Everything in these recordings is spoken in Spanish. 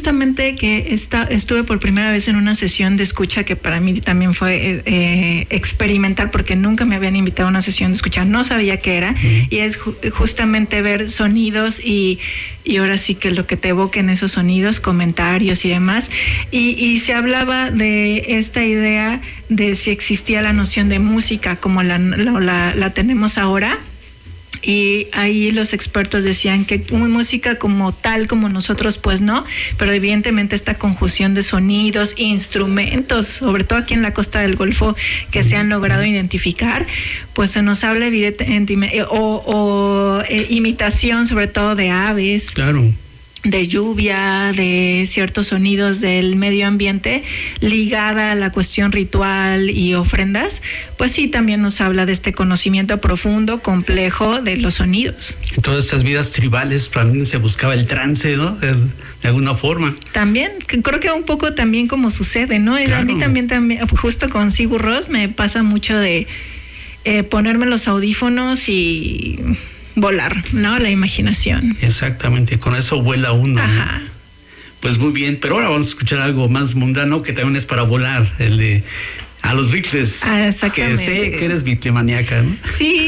justamente que estuve por primera vez en una sesión de escucha que para mí también fue experimental, porque nunca me habían invitado a una sesión de escucha, no sabía qué era, y es justamente ver sonidos y ahora sí que lo que te evoquen esos sonidos, comentarios y demás, y se hablaba de esta idea de si existía la noción de música como la tenemos ahora. Y ahí los expertos decían que música como tal, como nosotros, pues no, pero evidentemente esta conjunción de sonidos, instrumentos, sobre todo aquí en la costa del Golfo, que se han logrado identificar, pues se nos habla evidentemente, imitación sobre todo de aves. Claro. De lluvia, de ciertos sonidos del medio ambiente, ligada a la cuestión ritual y ofrendas, pues sí, también nos habla de este conocimiento profundo, complejo de los sonidos. En todas estas vidas tribales también se buscaba el trance, ¿no? De alguna forma. También, creo que un poco también como sucede, ¿no? Claro. A mí también, justo con Sigur Rós, me pasa mucho de ponerme los audífonos y volar, ¿no? La imaginación. Exactamente, con eso vuela uno. Ajá. ¿No? Pues muy bien, pero ahora vamos a escuchar algo más mundano que también es para volar, el de a los Beatles. Ah, exactamente. Que sé que eres Beatlemaníaca, ¿no? Sí.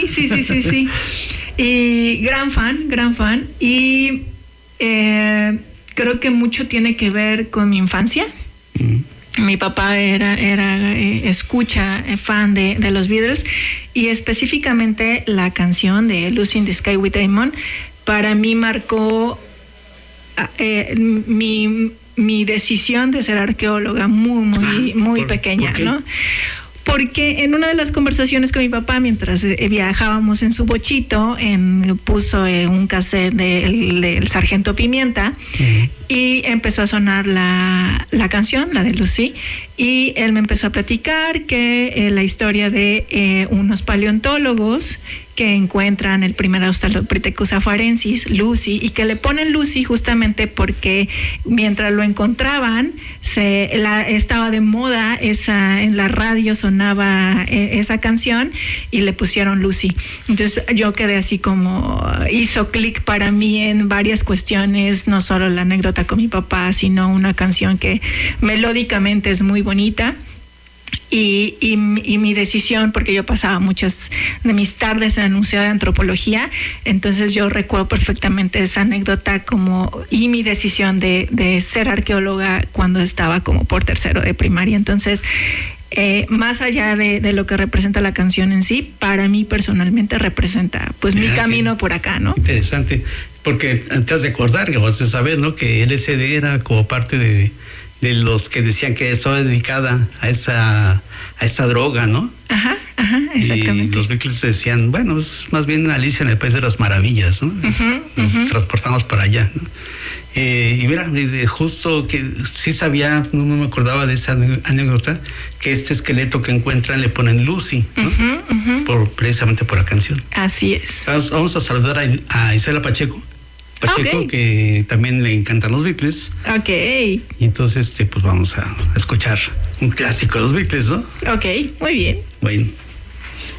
Y gran fan. Y creo que mucho tiene que ver con mi infancia. Mi papá era fan de los Beatles, y específicamente la canción de Lucy in the Sky with Diamond para mí marcó mi decisión de ser arqueóloga muy pequeña, ¿no? Porque en una de las conversaciones con mi papá, mientras viajábamos en su bochito, puso un cassette del Sargento Pimienta, y empezó a sonar la canción, la de Lucy, y él me empezó a platicar que la historia de unos paleontólogos que encuentran el primer Australopithecus afarensis, Lucy, y que le ponen Lucy justamente porque mientras lo encontraban estaba de moda en la radio sonaba esa canción y le pusieron Lucy. Entonces yo quedé así como hizo clic para mí en varias cuestiones, no solo la anécdota con mi papá, sino una canción que melódicamente es muy bonita. Y mi decisión, porque yo pasaba muchas de mis tardes en el Museo de Antropología, entonces yo recuerdo perfectamente esa anécdota y mi decisión de ser arqueóloga cuando estaba como por tercero de primaria. Entonces, más allá de lo que representa la canción en sí, para mí personalmente representa pues mi camino por acá, ¿no? Interesante, porque te has de acordar, que vas a saber, ¿no? Que LSD era como parte de los que decían que estaba dedicada a esa droga, ¿no? Ajá, exactamente. Y los Beatles decían, bueno, es más bien Alicia en el País de las Maravillas, ¿no? Nos transportamos para allá, ¿no? Y mira, justo que sí sabía, no me acordaba de esa anécdota, que este esqueleto que encuentran le ponen Lucy, ¿no? Precisamente por la canción. Así es. Vamos a saludar a Isela Pacheco, que también le encantan los Beatles. Ok. Y entonces, pues vamos a escuchar un clásico de los Beatles, ¿no? Ok, muy bien. Bueno.